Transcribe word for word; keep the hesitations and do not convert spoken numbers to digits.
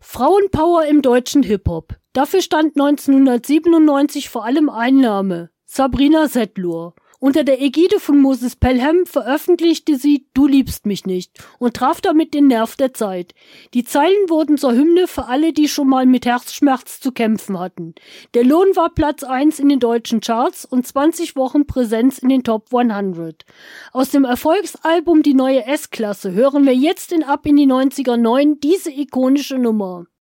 Frauenpower im deutschen Hip-Hop. Dafür stand neunzehnhundertsiebenundneunzig vor allem ein Name: Sabrina Setlur. Unter der Ägide von Moses Pelham veröffentlichte sie Du liebst mich nicht und traf damit den Nerv der Zeit. Die Zeilen wurden zur Hymne für alle, die schon mal mit Herzschmerz zu kämpfen hatten. Der Lohn war Platz eins in den deutschen Charts und zwanzig Wochen Präsenz in den Top hundert. Aus dem Erfolgsalbum Die neue S-Klasse hören wir jetzt in Ab in die neunziger neun diese ikonische Nummer.